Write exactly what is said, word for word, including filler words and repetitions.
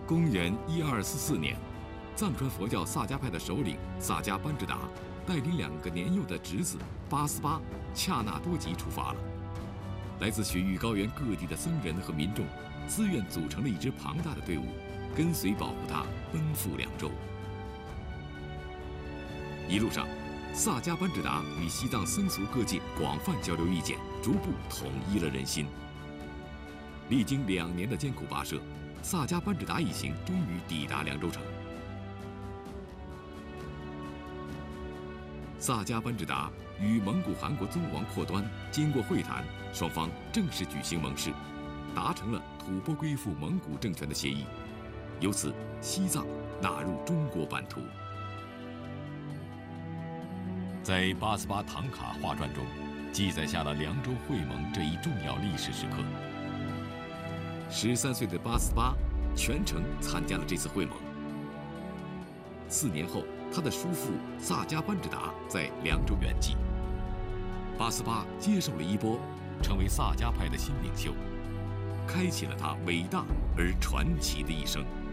公元一二四四年，藏传佛教萨迦派的首领萨迦班智达带领两个年幼的侄子八思巴、恰那多吉出发了。来自雪域高原各地的僧人和民众自愿组成了一支庞大的队伍，跟随保护他奔赴凉州。一路上，萨迦班智达与西藏僧俗各界广泛交流意见，逐步统一了人心。历经两年的艰苦跋涉，萨迦班智达一行终于抵达凉州城。萨迦班智达与蒙古汗国宗王阔端经过会谈，双方正式举行盟誓，达成了吐蕃归附蒙古政权的协议，由此西藏纳入中国版图。在八思巴唐卡画传中，记载下了凉州会盟这一重要历史时刻。十三岁的八思巴全程参加了这次会盟。四年后，他的叔父萨迦班智达在凉州圆寂，八思巴接受了衣钵，成为萨迦派的新领袖，开启了他伟大而传奇的一生。